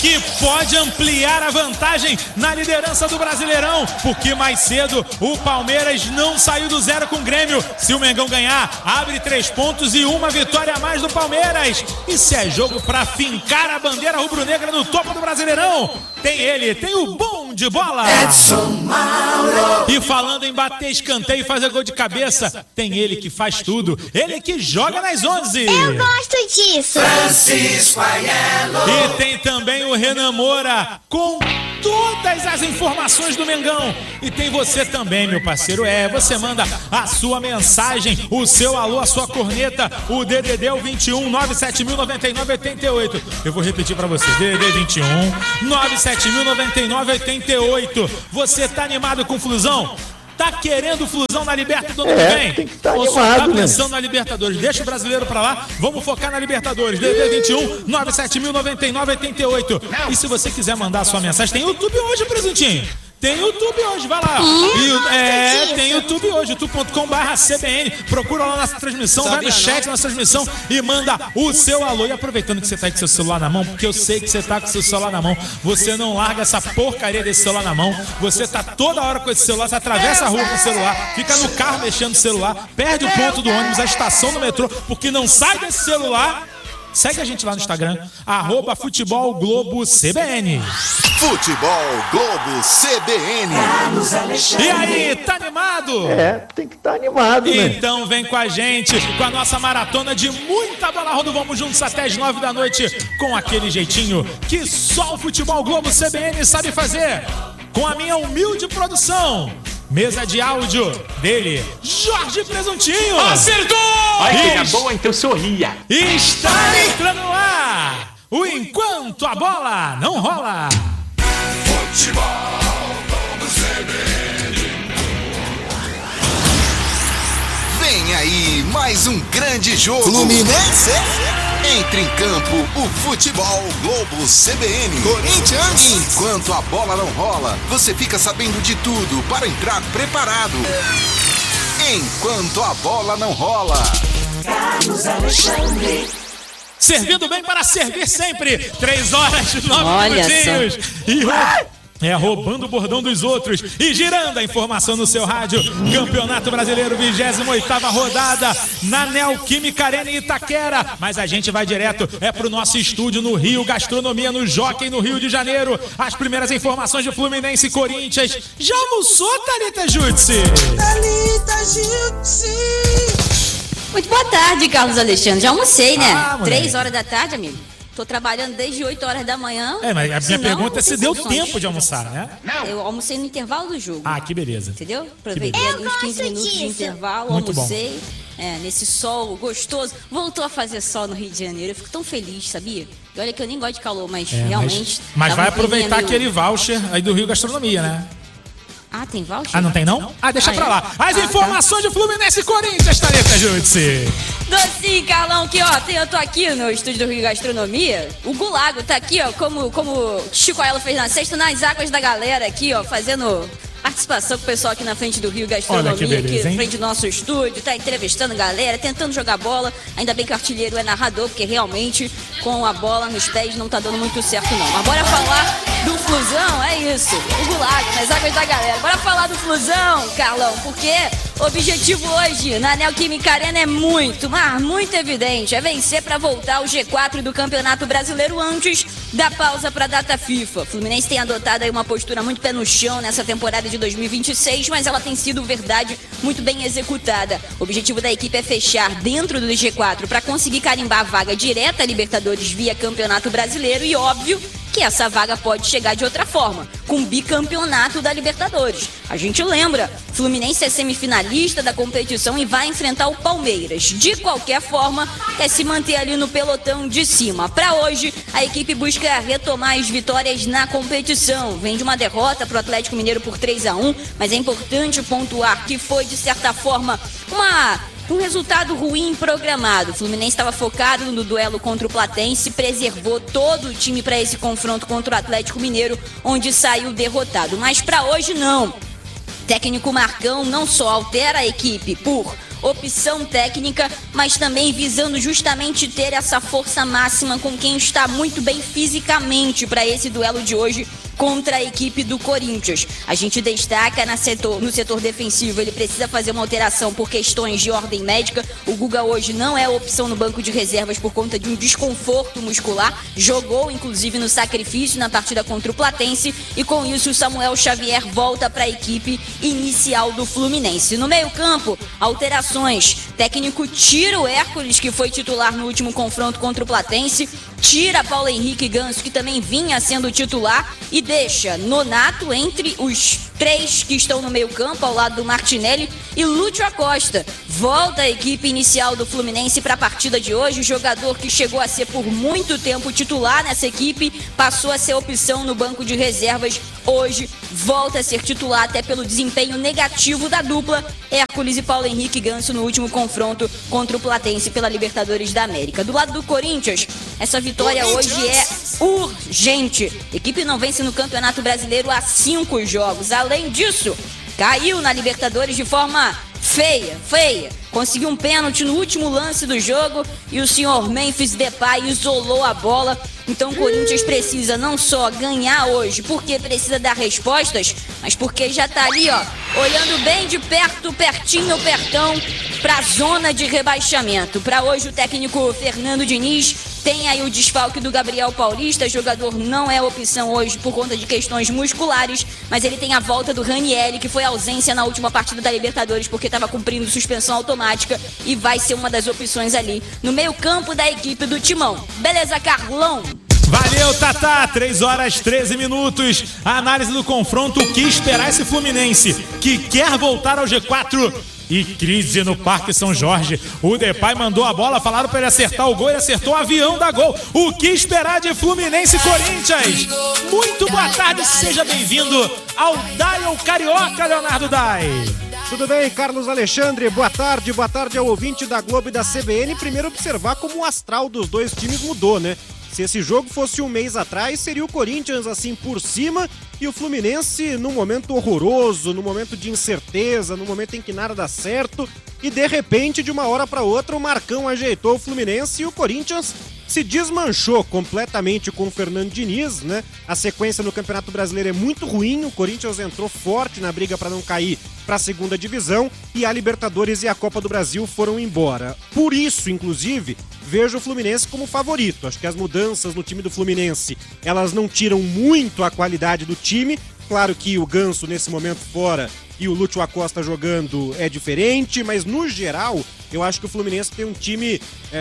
que pode ampliar a vantagem na liderança do Brasileirão, porque mais cedo o Palmeiras não saiu do zero com o Grêmio. Se o Mengão ganhar, abre 3 pontos e uma vitória a mais do Palmeiras. E se é jogo para fincar a bandeira rubro-negra no topo do Brasileirão, tem ele, tem o bom de bola. E falando em bater escanteio e fazer gol de cabeça, tem ele que faz tudo, ele que joga nas 11. Eu gosto disso. Francisco Aiello. E tem também o Renan Moura com todas as informações do Mengão. E tem você também, meu parceiro. Você manda a sua mensagem, o seu alô, a sua corneta, o DDD é o 21 97099 88. Eu vou repetir pra vocês, DDD 21 97099 88. Você tá animado com Flusão? Tá querendo Flusão na Libertadores do ano que vem? Tem que estar Ou só animado, tá pensando na Libertadores? Deixa o brasileiro pra lá, vamos focar na Libertadores. DDD 21 97099 88. E se você quiser mandar a sua mensagem, tem YouTube hoje, presentinho. Tem YouTube hoje, vai lá. Tem YouTube hoje, youtube.com/CBN. Procura lá nossa transmissão, vai no chat da nossa transmissão e manda o seu alô. E aproveitando que você tá aí com seu celular na mão, porque eu sei que você tá com seu celular na mão, você não larga essa porcaria desse celular na mão. Você tá toda hora com esse celular, você atravessa a rua com o celular, fica no carro mexendo no celular, perde o ponto do ônibus, a estação do metrô, porque não sai desse celular. Segue a gente lá no Instagram, @FutebolGloboCBN. Futebol Globo CBN. E aí, tá animado? Tem que estar animado, né? Então vem com a gente, com a nossa maratona de muita bola roda. Vamos juntos até as 9 da noite, com aquele jeitinho que só o Futebol Globo CBN sabe fazer. Com a minha humilde produção. Mesa de áudio dele, Jorge Presuntinho. Acertou! Olha que boa, então sorria. Está entrando no ar o Enquanto a Bola Não Rola. Futebol Globo CBN. Vem aí mais um grande jogo. Fluminense. Entra em campo o Futebol Globo CBN. Corinthians. Enquanto a bola não rola, você fica sabendo de tudo para entrar preparado. Enquanto a bola não rola. Carlos Alexandre. Servindo bem para servir sempre. 3 horas e 9 minutinhos. E roubando o bordão dos outros e girando a informação no seu rádio. Campeonato Brasileiro, 28ª rodada na Neoquímica Arena em Itaquera. Mas a gente vai direto pro nosso estúdio no Rio, Gastronomia no Jockey, no Rio de Janeiro. As primeiras informações de Fluminense e Corinthians. Já almoçou, Thalita Jutsi? Thalita Jutsi. Muito boa tarde, Carlos Alexandre. Já almocei, né? 3 moleque. horas da tarde, amigo. Tô trabalhando desde 8 horas da manhã. Mas a minha pergunta é se deu condições. tempo de almoçar, né? Eu almocei no intervalo do jogo. Que beleza. Entendeu? Aproveitei ali uns 15 minutos de intervalo, Muito almocei. Nesse sol gostoso. Voltou a fazer sol no Rio de Janeiro. Eu fico tão feliz, sabia? E olha que eu nem gosto de calor, mas realmente... Mas tava vai um clima aproveitar meio- aquele voucher aí do Rio Gastronomia, né? Tem voucher? Não tem não? Deixa pra lá. As Tá. informações de Fluminense e Corinthians, Thalita Jutsi. Docinho, Carlão, que eu tô aqui no estúdio do Rio Gastronomia. O Gulago tá aqui, ó, como Chico Aiello fez na sexta, nas águas da galera aqui, ó, fazendo participação com o pessoal aqui na frente do Rio Gastronomia, Olha que beleza, aqui na hein? frente do nosso estúdio, tá entrevistando galera, tentando jogar bola. Ainda bem que o artilheiro é narrador, porque realmente com a bola nos pés não tá dando muito certo não. Mas bora falar do Flusão, é isso. O Gulago, nas águas da galera. Bora falar do Flusão, Carlão, porque o objetivo hoje na Neoquímica Arena é muito, mas muito evidente. É vencer para voltar ao G4 do Campeonato Brasileiro antes da pausa para a data FIFA. O Fluminense tem adotado aí uma postura muito pé no chão nessa temporada de 2026, mas ela tem sido, verdade, muito bem executada. O objetivo da equipe é fechar dentro do G4 para conseguir carimbar a vaga direta à Libertadores via Campeonato Brasileiro e, óbvio, que essa vaga pode chegar de outra forma, com o bicampeonato da Libertadores. A gente lembra, Fluminense é semifinalista da competição e vai enfrentar o Palmeiras. De qualquer forma, é se manter ali no pelotão de cima. Para hoje, a equipe busca retomar as vitórias na competição. Vem de uma derrota para o Atlético Mineiro por 3-1, mas é importante pontuar que foi, de certa forma, um resultado ruim programado. O Fluminense estava focado no duelo contra o Platense, preservou todo o time para esse confronto contra o Atlético Mineiro, onde saiu derrotado. Mas para hoje não. Técnico Marcão não só altera a equipe por opção técnica, mas também visando justamente ter essa força máxima com quem está muito bem fisicamente para esse duelo de hoje contra a equipe do Corinthians. A gente destaca no setor defensivo, ele precisa fazer uma alteração por questões de ordem médica. O Guga hoje não é opção no banco de reservas por conta de um desconforto muscular. Jogou, inclusive, no sacrifício na partida contra o Platense. E com isso, o Samuel Xavier volta para a equipe inicial do Fluminense. No meio-campo, alterações. Técnico tira o Hércules, que foi titular no último confronto contra o Platense. Tira Paulo Henrique Ganso, que também vinha sendo titular, e deixa Nonato entre os 3 que estão no meio campo, ao lado do Martinelli, e Lúcio Acosta. Volta a equipe inicial do Fluminense para a partida de hoje. O jogador que chegou a ser por muito tempo titular nessa equipe, passou a ser opção no banco de reservas. Hoje volta a ser titular até pelo desempenho negativo da dupla Hércules e Paulo Henrique Ganso no último confronto contra o Platense pela Libertadores da América. Do lado do Corinthians, essa vitória hoje é urgente. A equipe não vence no Campeonato Brasileiro há 5 jogos. Além disso, caiu na Libertadores de forma feia. Conseguiu um pênalti no último lance do jogo e o senhor Memphis Depay isolou a bola. Então o Corinthians precisa não só ganhar hoje, porque precisa dar respostas, mas porque já tá ali, ó, olhando bem de perto, pertinho, pertão, pra zona de rebaixamento. Para hoje o técnico Fernando Diniz tem aí o desfalque do Gabriel Paulista. Jogador não é opção hoje por conta de questões musculares, mas ele tem a volta do Ranieri, que foi ausência na última partida da Libertadores porque estava cumprindo suspensão automática, e vai ser uma das opções ali no meio campo da equipe do Timão. Beleza, Carlão? Valeu, Tatá. 3h13. A análise do confronto. O que esperar esse Fluminense que quer voltar ao G4? E crise no Parque São Jorge. O Depay mandou a bola, falaram para ele acertar o gol, ele acertou o avião da gol. O que esperar de Fluminense e Corinthians? Muito boa tarde, seja bem-vindo ao Dial Carioca, Leonardo Dai. Tudo bem, Carlos Alexandre? Boa tarde ao ouvinte da Globo e da CBN. Primeiro observar como o astral dos dois times mudou, né? Se esse jogo fosse um mês atrás, seria o Corinthians assim por cima e o Fluminense num momento horroroso, num momento de incerteza, num momento em que nada dá certo, e de repente, de uma hora para outra, o Marcão ajeitou o Fluminense e o Corinthians se desmanchou completamente com o Fernando Diniz, né? A sequência no Campeonato Brasileiro é muito ruim, o Corinthians entrou forte na briga para não cair para a segunda divisão e a Libertadores e a Copa do Brasil foram embora. Por isso, inclusive, vejo o Fluminense como favorito. Acho que as mudanças no time do Fluminense, elas não tiram muito a qualidade do time. Claro que o Ganso nesse momento fora e o Lúcio Acosta jogando é diferente, mas no geral eu acho que o Fluminense tem um time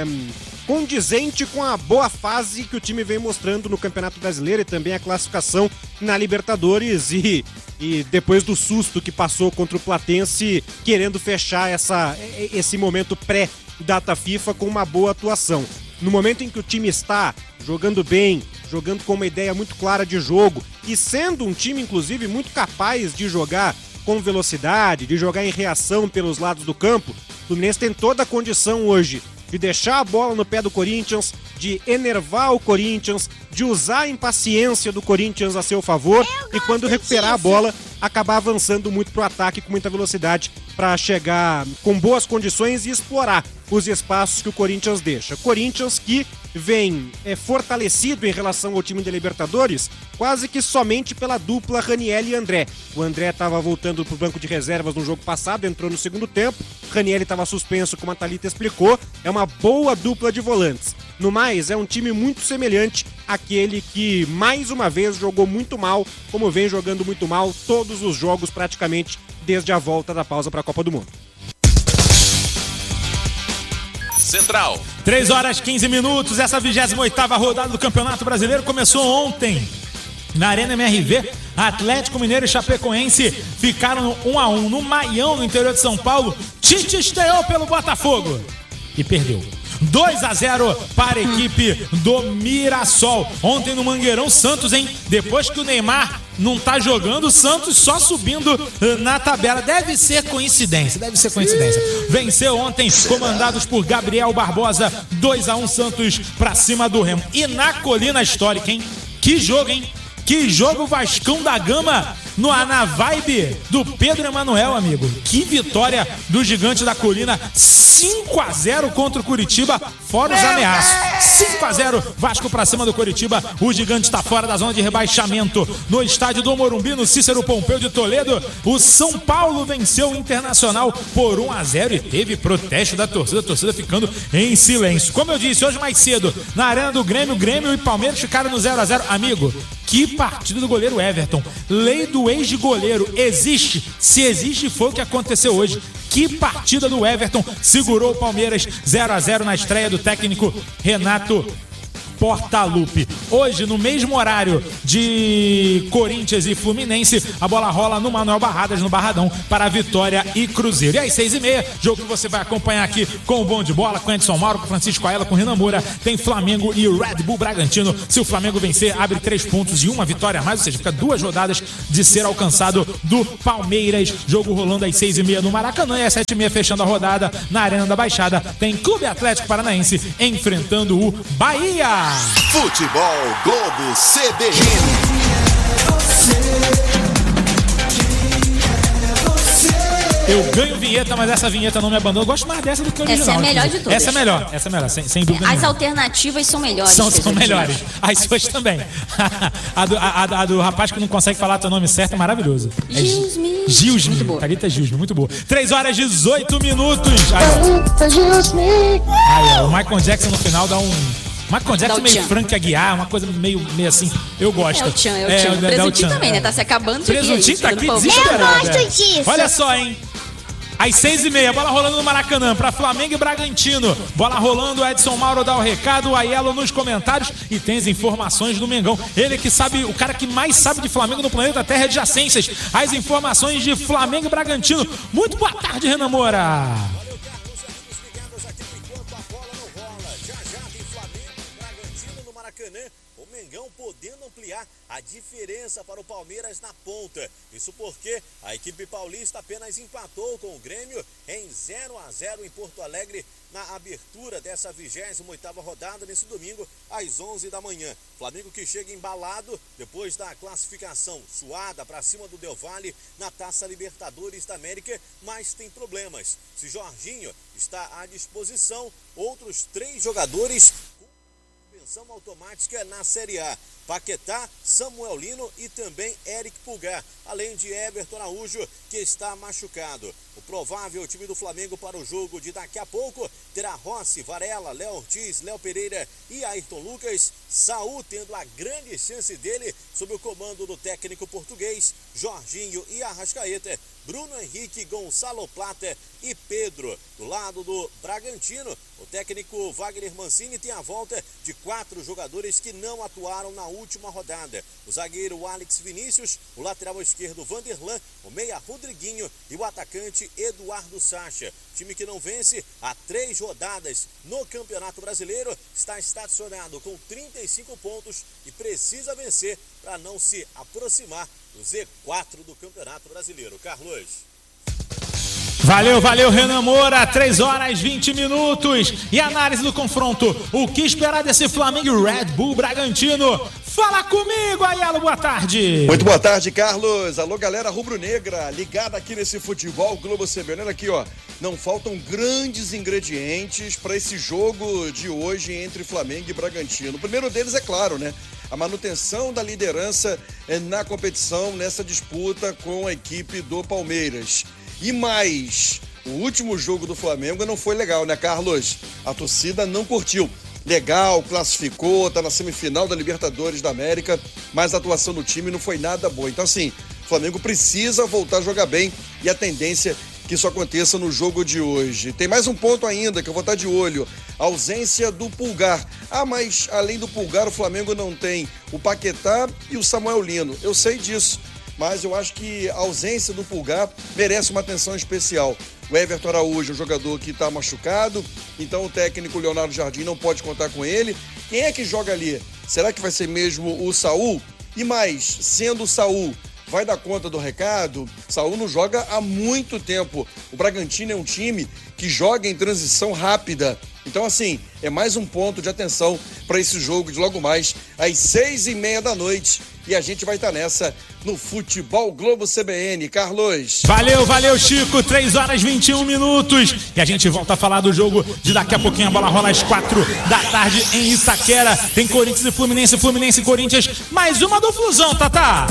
condizente com a boa fase que o time vem mostrando no Campeonato Brasileiro e também a classificação na Libertadores e depois do susto que passou contra o Platense, querendo fechar esse momento pré-data FIFA com uma boa atuação. No momento em que o time está jogando bem, jogando com uma ideia muito clara de jogo e sendo um time, inclusive, muito capaz de jogar com velocidade, de jogar em reação pelos lados do campo, o Fluminense tem toda a condição hoje de deixar a bola no pé do Corinthians, de enervar o Corinthians, de usar a impaciência do Corinthians a seu favor e quando recuperar a bola, acabar avançando muito pro ataque com muita velocidade para chegar com boas condições e explorar os espaços que o Corinthians deixa. Corinthians que vem fortalecido em relação ao time da Libertadores, quase que somente pela dupla Ranieri e André. O André estava voltando pro banco de reservas no jogo passado, entrou no segundo tempo. Ranieri estava suspenso, como a Thalita explicou. É uma boa dupla de volantes. No mais, é um time muito semelhante àquele que, mais uma vez, jogou muito mal, como vem jogando muito mal todos os jogos praticamente desde a volta da pausa para a Copa do Mundo. Central. 3h15. Essa 28ª rodada do Campeonato Brasileiro começou ontem. Na Arena MRV, Atlético Mineiro e Chapecoense ficaram 1-1 no Maião, no interior de São Paulo. Tite estreou pelo Botafogo e perdeu. 2-0 para a equipe do Mirassol. Ontem no Mangueirão, Santos, depois que o Neymar não tá jogando, o Santos só subindo na tabela. Deve ser coincidência. Venceu ontem, comandados por Gabriel Barbosa, 2-1 Santos pra cima do Remo. E na Colina Histórica, Que jogo, Que jogo, Vascão da Gama na vibe do Pedro Emanuel, amigo. Que vitória do Gigante da Colina, 5-0 contra o Curitiba, fora os ameaços. 5-0, Vasco pra cima do Curitiba. O Gigante está fora da zona de rebaixamento. No estádio do Morumbi, no Cícero Pompeu de Toledo, o São Paulo venceu o Internacional por 1-0 e teve protesto da torcida, a torcida ficando em silêncio. Como eu disse, hoje mais cedo, na Arena do Grêmio, Grêmio e Palmeiras ficaram no 0-0. Amigo, que partida do goleiro Everton. Lei do ex de goleiro existe? Se existe, foi o que aconteceu hoje. Que partida do Everton, segurou o Palmeiras 0-0 na estreia do técnico Renato Portaluppi. Hoje, no mesmo horário de Corinthians e Fluminense, a bola rola no Manuel Barradas, no Barradão, para Vitória e Cruzeiro. E às 6h30, jogo que você vai acompanhar aqui com o Bom de Bola, com Edson Mauro, com Francisco Aela, com Renan Moura, tem Flamengo e Red Bull Bragantino. Se o Flamengo vencer, abre 3 pontos e 1 vitória a mais, ou seja, fica 2 rodadas de ser alcançado do Palmeiras. Jogo rolando às 6h30 no Maracanã e às 7h30, fechando a rodada na Arena da Baixada, tem Clube Atlético Paranaense enfrentando o Bahia. Futebol Globo CBN. Eu ganho vinheta, mas essa vinheta não me abandona. Eu gosto mais dessa do que a original. Essa é a melhor de todas. Essa é melhor, sem dúvida As nenhuma. alternativas são melhores. São melhores. As suas também. A do rapaz que não consegue falar teu nome certo é maravilhoso. Gilsmi. Muito boa. Thalita Gilsmi, muito boa. 3h18. Aí, o Michael Jackson no final dá um... Michael Jackson meio Frank Aguiar, uma coisa meio assim, eu gosto. É o Tchan. Presuntinho também, né? Tá se acabando de Presuntinho tá aqui desesperado. Eu gosto disso. Olha só, hein? Às 6h30, bola rolando no Maracanã para Flamengo e Bragantino. Bola rolando, o Edson Mauro dá o recado, o Aiello nos comentários e tem as informações do Mengão. Ele que sabe, o cara que mais sabe de Flamengo no planeta Terra adjacências. As informações de Flamengo e Bragantino. Muito boa tarde, Renan Moura. O Mengão podendo ampliar a diferença para o Palmeiras na ponta. Isso porque a equipe paulista apenas empatou com o Grêmio em 0-0 em Porto Alegre na abertura dessa 28ª rodada nesse domingo às 11 da manhã. Flamengo que chega embalado depois da classificação suada para cima do Del Valle na Taça Libertadores da América, mas tem problemas. Se Jorginho está à disposição, outros 3 jogadores automática na Série A. Paquetá, Samuel Lino e também Eric Pulgar, além de Everton Araújo, que está machucado. O provável time do Flamengo para o jogo de daqui a pouco terá Rossi, Varela, Léo Ortiz, Léo Pereira e Ayrton Lucas. Saul tendo a grande chance dele sob o comando do técnico português Jorginho e Arrascaeta, Bruno Henrique, Gonçalo Plata e Pedro. Do lado do Bragantino, o técnico Wagner Mancini tem a volta de 4 jogadores que não atuaram na última rodada. O zagueiro Alex Vinícius, o lateral esquerdo Vanderlan, o meia Rodriguinho e o atacante Eduardo Sacha. Time que não vence há 3 rodadas no Campeonato Brasileiro, está estacionado com 35 pontos e precisa vencer para não se aproximar do Z4 do Campeonato Brasileiro. Carlos. Valeu, Renan Moura, 3h20. E análise do confronto. O que esperar desse Flamengo e Red Bull Bragantino? Fala comigo, Aiello, boa tarde. Muito boa tarde, Carlos. Alô, galera rubro-negra, ligada aqui nesse Futebol Globo CBN. Olha aqui, ó, não faltam grandes ingredientes para esse jogo de hoje entre Flamengo e Bragantino. O primeiro deles é claro, né? A manutenção da liderança na competição, nessa disputa com a equipe do Palmeiras. E mais, o último jogo do Flamengo não foi legal, né, Carlos? A torcida não curtiu. Legal, classificou, tá na semifinal da Libertadores da América, mas a atuação do time não foi nada boa. Então, assim, o Flamengo precisa voltar a jogar bem e a tendência é que isso aconteça no jogo de hoje. Tem mais um ponto ainda que eu vou estar de olho. A ausência do Pulgar. Mas além do Pulgar, o Flamengo não tem o Paquetá e o Samuel Lino. Eu sei disso, mas eu acho que a ausência do Pulgar merece uma atenção especial. O Everton Araújo é um jogador que está machucado, então o técnico Leonardo Jardim não pode contar com ele. Quem é que joga ali? Será que vai ser mesmo o Saul? E mais, sendo o Saul, vai dar conta do recado? Saul não joga há muito tempo. O Bragantino é um time que joga em transição rápida. Então, assim, é mais um ponto de atenção para esse jogo de logo mais às 6h30 da noite. E a gente vai estar nessa no Futebol Globo CBN. Carlos. Valeu, Chico. 3h21. E a gente volta a falar do jogo de daqui a pouquinho. A bola rola às 4h em Itaquera. Tem Corinthians e Fluminense, Fluminense e Corinthians. Mais uma do Flusão, Tatá.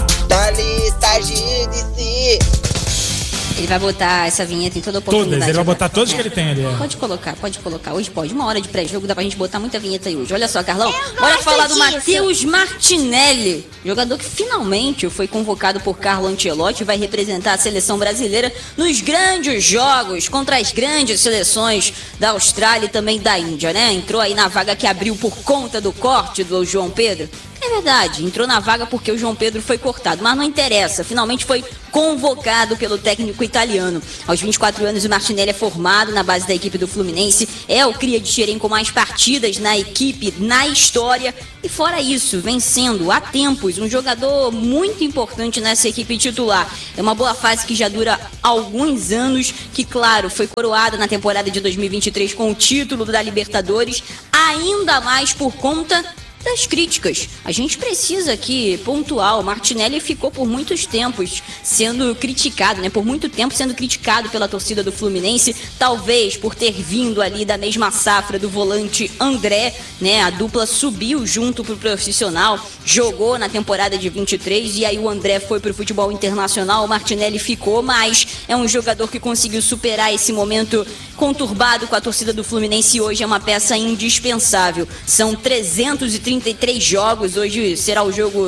Ele vai botar essa vinheta em toda oportunidade. Todas, ele vai botar todas que ele tem ali. Pode colocar. Hoje pode. Uma hora de pré-jogo dá pra gente botar muita vinheta aí hoje. Olha só, Carlão. Bora falar do Matheus Martinelli. Jogador que finalmente foi convocado por Carlo Ancelotti e vai representar a seleção brasileira nos grandes jogos contra as grandes seleções da Austrália e também da Índia, né? Entrou aí na vaga que abriu por conta do corte do João Pedro. É verdade, entrou na vaga porque o João Pedro foi cortado, mas não interessa, finalmente foi convocado pelo técnico italiano. Aos 24 anos, o Martinelli é formado na base da equipe do Fluminense, é o cria de Xerém com mais partidas na equipe, na história, e fora isso, vem sendo há tempos um jogador muito importante nessa equipe titular. É uma boa fase que já dura alguns anos, que claro, foi coroada na temporada de 2023 com o título da Libertadores, ainda mais por conta das críticas. A gente precisa aqui pontuar, o Martinelli ficou por muitos tempos sendo criticado, né? Por muito tempo sendo criticado pela torcida do Fluminense, talvez por ter vindo ali da mesma safra do volante André, né? A dupla subiu junto pro profissional, jogou na temporada de 23 e aí o André foi pro futebol internacional, o Martinelli ficou, mas é um jogador que conseguiu superar esse momento conturbado com a torcida do Fluminense e hoje é uma peça indispensável. São 333 jogos, hoje será o jogo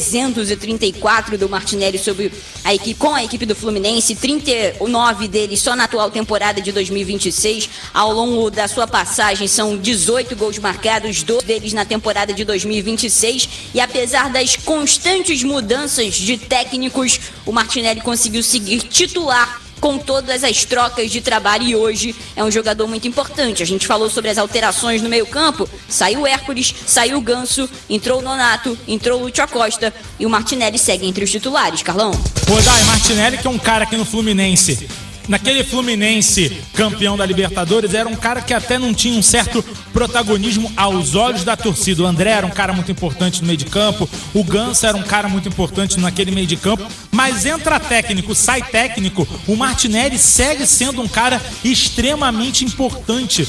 334 do Martinelli com a equipe do Fluminense, 39 deles só na atual temporada de 2026. Ao longo da sua passagem são 18 gols marcados, 12 deles na temporada de 2026 e apesar das constantes mudanças de técnicos, o Martinelli conseguiu seguir titular com todas as trocas de trabalho e hoje é um jogador muito importante. A gente falou sobre as alterações no meio-campo, saiu o Hércules, saiu o Ganso, entrou o Nonato, entrou o Lúcio Acosta e o Martinelli segue entre os titulares, Carlão. Dai, Martinelli que é um cara aqui no Fluminense, naquele Fluminense campeão da Libertadores, era um cara que até não tinha um certo protagonismo aos olhos da torcida. O André era um cara muito importante no meio de campo, o Ganso era um cara muito importante naquele meio de campo, mas entra técnico, sai técnico, o Martinelli segue sendo um cara extremamente importante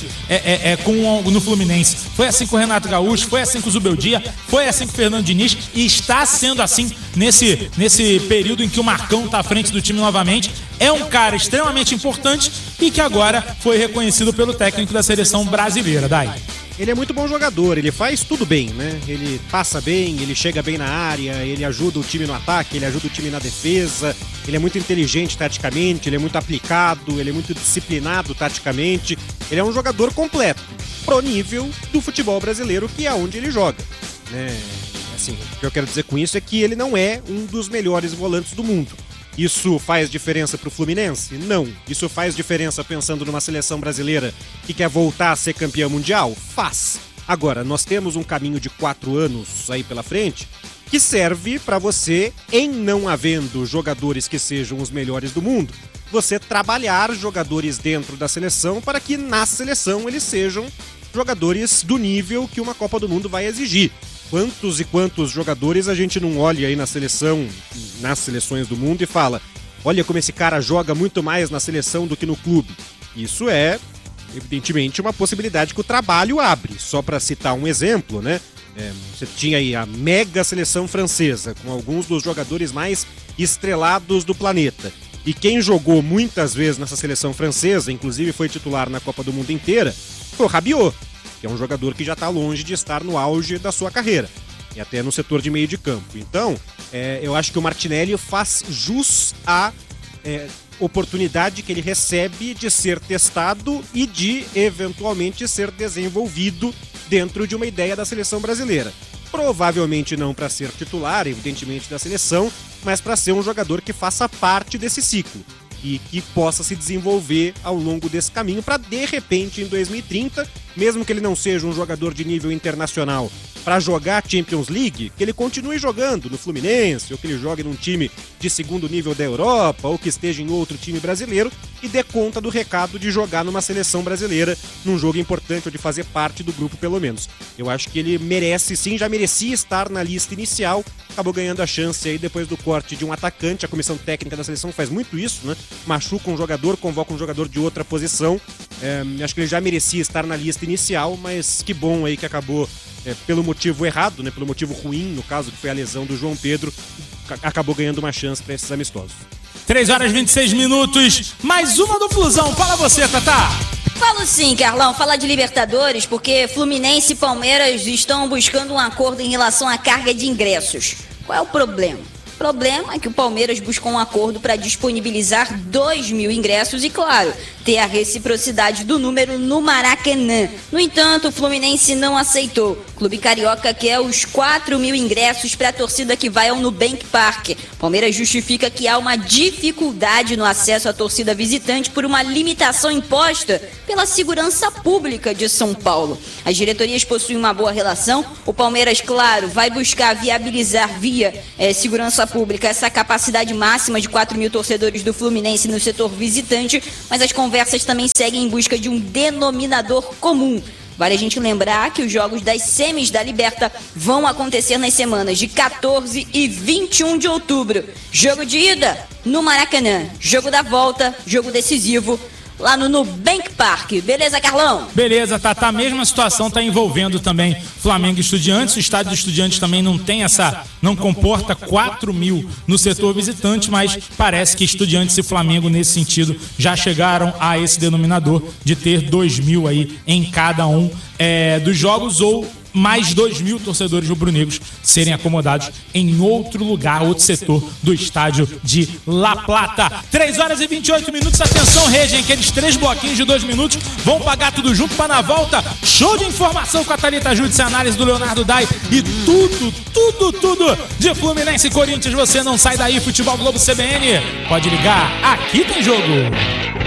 no Fluminense. Foi assim com o Renato Gaúcho, foi assim com o Zubeldia, foi assim com o Fernando Diniz e está sendo assim nesse período em que o Marcão está à frente do time novamente. É um cara extremamente importante e que agora foi reconhecido pelo técnico da seleção brasileira, Dai. Ele é muito bom jogador, ele faz tudo bem, né? Ele passa bem, ele chega bem na área, ele ajuda o time no ataque, ele ajuda o time na defesa, ele é muito inteligente taticamente, ele é muito aplicado, ele é muito disciplinado taticamente, ele é um jogador completo, pro nível do futebol brasileiro, que é onde ele joga, né? Assim, o que eu quero dizer com isso é que ele não é um dos melhores volantes do mundo. Isso faz diferença pro Fluminense? Não. Isso faz diferença pensando numa seleção brasileira que quer voltar a ser campeã mundial? Faz. Agora, nós temos um caminho de 4 anos aí pela frente que serve para você, em não havendo jogadores que sejam os melhores do mundo, você trabalhar jogadores dentro da seleção para que na seleção eles sejam jogadores do nível que uma Copa do Mundo vai exigir. Quantos e quantos jogadores a gente não olha aí na seleção, nas seleções do mundo e fala, olha como esse cara joga muito mais na seleção do que no clube. Isso é, evidentemente, uma possibilidade que o trabalho abre. Só para citar um exemplo, né? Você tinha aí a mega seleção francesa, com alguns dos jogadores mais estrelados do planeta. E quem jogou muitas vezes nessa seleção francesa, inclusive foi titular na Copa do Mundo inteira, foi o Rabiot, que é um jogador que já está longe de estar no auge da sua carreira, e até no setor de meio de campo. Então, eu acho que o Martinelli faz jus à oportunidade que ele recebe de ser testado e de, eventualmente, ser desenvolvido dentro de uma ideia da seleção brasileira. Provavelmente não para ser titular, evidentemente, da seleção, mas para ser um jogador que faça parte desse ciclo e que possa se desenvolver ao longo desse caminho para, de repente, em 2030, mesmo que ele não seja um jogador de nível internacional, para jogar a Champions League, que ele continue jogando no Fluminense, ou que ele jogue num time de segundo nível da Europa, ou que esteja em outro time brasileiro e dê conta do recado de jogar numa seleção brasileira, num jogo importante, ou de fazer parte do grupo pelo menos. Eu acho que ele merece sim, já merecia estar na lista inicial, acabou ganhando a chance aí depois do corte de um atacante. A comissão técnica da seleção faz muito isso, né? Machuca um jogador, convoca um jogador de outra posição. Acho que ele já merecia estar na lista inicial, mas que bom aí que acabou pelo motivo errado, né? Pelo motivo ruim, no caso, que foi a lesão do João Pedro, acabou ganhando uma chance para esses amistosos. 3 horas e 26 minutos, mais uma do Flusão. Fala você, Tatá. Falo sim, Carlão. Fala de Libertadores, porque Fluminense e Palmeiras estão buscando um acordo em relação à carga de ingressos. Qual é o problema? O problema é que o Palmeiras busca um acordo para disponibilizar 2.000 ingressos e, claro, ter a reciprocidade do número no Maracanã. No entanto, o Fluminense não aceitou. O Clube Carioca quer os 4.000 ingressos para a torcida que vai ao Nubank Park. Palmeiras justifica que há uma dificuldade no acesso à torcida visitante por uma limitação imposta pela segurança pública de São Paulo. As diretorias possuem uma boa relação. O Palmeiras, claro, vai buscar viabilizar via segurança pública essa capacidade máxima de 4.000 torcedores do Fluminense no setor visitante, mas as conversas também seguem em busca de um denominador comum. Vale a gente lembrar que os jogos das semis da Liberta vão acontecer nas semanas de 14 e 21 de outubro. Jogo de ida no Maracanã, jogo da volta, jogo decisivo lá no Nubank Park. Beleza, Carlão? Beleza, Tatá. A mesma situação está envolvendo também Flamengo e Estudiantes. O estádio do Estudiantes também não comporta 4.000 no setor visitante, mas parece que Estudiantes e Flamengo, nesse sentido, já chegaram a esse denominador de ter 2.000 aí em cada um dos jogos, ou mais 2.000 torcedores rubro-negros serem acomodados em outro lugar, outro setor do estádio de La Plata. 3 horas e 28 minutos, atenção, Regi, aqueles 3 bloquinhos de 2 minutos, vão pagar tudo junto para na volta, show de informação com a Thalita Júdice, análise do Leonardo Dai e tudo de Fluminense e Corinthians. Você não sai daí, Futebol Globo CBN, pode ligar, aqui tem jogo.